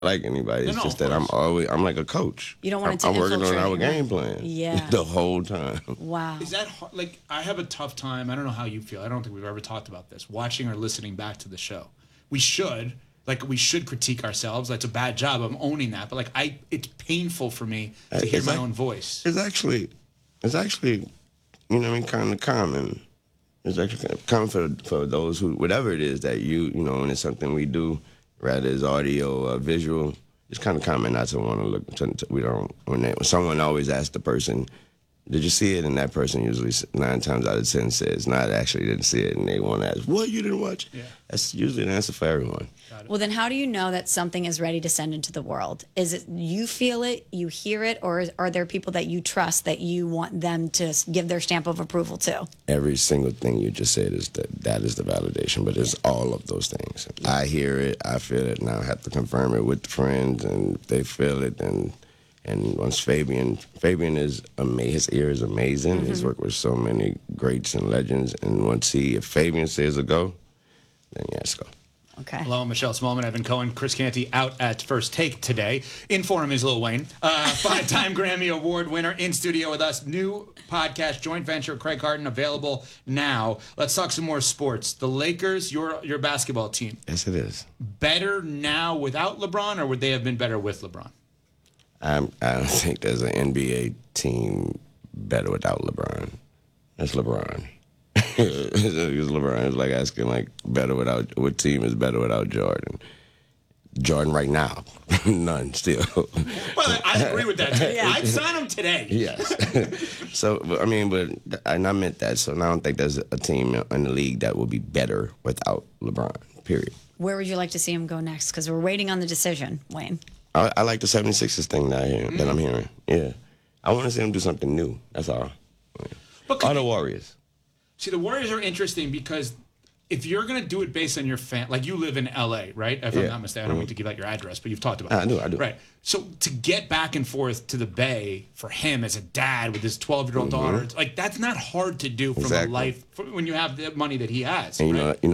like anybody. It's No, just of that course. I'm like a coach. You don't want it to I'm working on infiltrate, our right. game plan. Yeah. The whole time. Wow. Is that hard? Like, I have a tough time. I don't know how you feel. I don't think we've ever talked about this. Watching or listening back to the show, we should critique ourselves. That's a bad job. I'm owning that. But like, it's painful for me to hear my own voice. It's actually, you know what I mean, kind of common. It's actually kind of common for those who, whatever it is that you know, when it's something we do, whether it's audio or visual, it's kind of common not to want to look. We don't. When someone always asks the person, "Did you see it?" and that person usually 9 times out of 10 says, "No, I actually didn't see it," and they want to ask, "What? You didn't watch?" Yeah. That's usually an answer for everyone. Well, then how do you know that something is ready to send into the world? Is it you feel it, you hear it, or are there people that you trust that you want them to give their stamp of approval to? Every single thing you just said is that is the validation, but it's all of those things. I hear it, I feel it, and I have to confirm it with friends, and they feel it, and once Fabian is amazing. His ear is amazing. Mm-hmm. He's worked with so many greats and legends, and if Fabian says a go, then yeah, let's go. Okay. Hello, Michelle Smallman, Evan Cohen, Chris Canty out at First Take today. In forum is Lil Wayne, 5-time Grammy Award winner, in studio with us. New podcast, joint venture, Craig Harden, available now. Let's talk some more sports. The Lakers, your basketball team. Yes, it is. Better now without LeBron, or would they have been better with LeBron? I don't think there's an NBA team better without LeBron. That's LeBron. It's LeBron. It's like asking what team is better without Jordan. Jordan right now, none still. Well, I agree with that. Yeah. I'd sign him today. Yes. And I meant that. So I don't think there's a team in the league that will be better without LeBron. Period. Where would you like to see him go next? Because we're waiting on the decision, Wayne. I like the 76ers thing that I'm hearing. Yeah. I want to see him do something new. That's all. But Or the Warriors. See, the Warriors are interesting because if you're going to do it based on your like you live in L.A., right? If I'm not mistaken, I don't need to give out your address, but you've talked about it. I do. Right. So to get back and forth to the Bay for him as a dad with his 12-year-old daughter, like that's not hard to do from a life when you have the money that he has. And right? you know,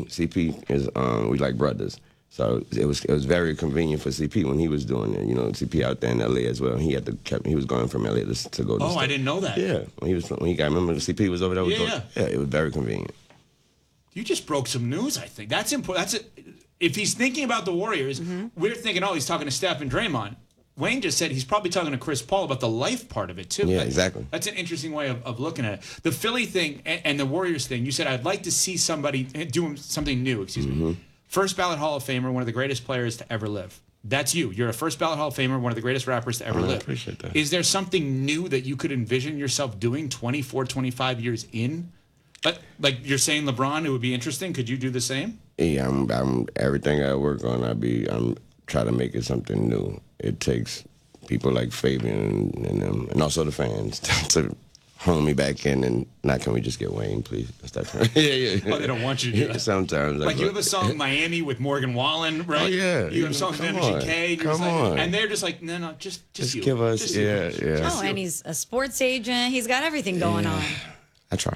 CP is we like brothers. So it was very convenient for CP when he was doing it. You know, CP out there in LA as well. He was going from LA to go to I didn't know that. Yeah. When he got, remember the CP was over there? Yeah, it was very convenient. You just broke some news, I think. That's important. If he's thinking about the Warriors, we're thinking, he's talking to Steph and Draymond. Wayne just said he's probably talking to Chris Paul about the life part of it, too. Yeah, exactly. That's an interesting way of looking at it. The Philly thing and the Warriors thing, you said, I'd like to see somebody do something new, me. First ballot Hall of Famer, one of the greatest players to ever live. That's you. You're a first ballot Hall of Famer, one of the greatest rappers to ever live. I appreciate that. Is there something new that you could envision yourself doing 24, 25 years in? Like you're saying LeBron, it would be interesting. Could you do the same? Yeah, I'm everything I work on, I'm trying to make it something new. It takes people like Fabian and them, and also the fans to hone me back in, and now can we just get Wayne, please? Yeah. Oh, they don't want you to do that. Sometimes. Like you have a song Miami with Morgan Wallen, right? Oh, yeah. You have songs with Energy K. Come on. And they're just like, no, just you. Give us, just yeah. Oh, and he's a sports agent. He's got everything going on. I try.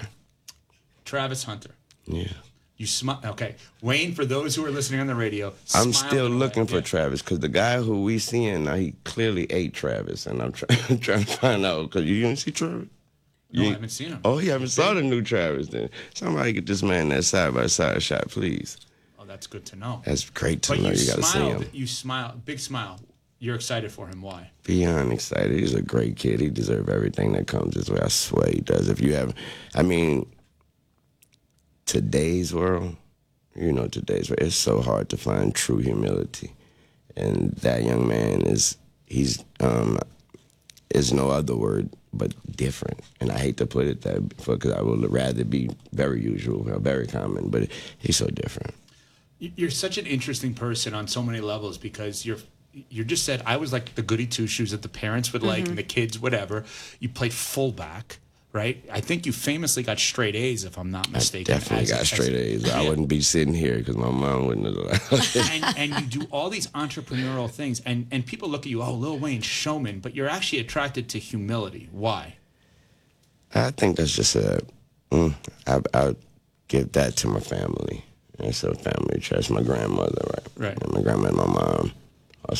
Travis Hunter. Yeah. You smile. Okay. Wayne, for those who are listening on the radio, I'm still looking for Yeah. Travis because the guy who we seeing now, he clearly ate Travis, and I'm trying to find out because you didn't see Travis. No, I haven't seen him. Oh, you haven't saw the new Travis then. Somebody get this man that side-by-side shot, please. Oh, that's good to know. That's great to But know. You got to see him. You smile. Big smile. You're excited for him. Why? Beyond excited. He's a great kid. He deserves everything that comes his way. I swear he does. Today's world, it's so hard to find true humility. And that young man is no other word but different. And I hate to put it that because I would rather be very usual, very common, but he's so different. You're such an interesting person on so many levels because you just said I was like the goody two shoes that the parents would like and the kids whatever. You played fullback, right? I think you famously got straight A's if I'm not mistaken. I definitely got straight A's. I wouldn't be sitting here because my mom wouldn't have allowed. and you do all these entrepreneurial things and people look at you, Lil Wayne, showman, but you're actually attracted to humility. Why? I think that's just I give that to my family. It's a family trust. My grandmother, right? Right. My grandma and my mom.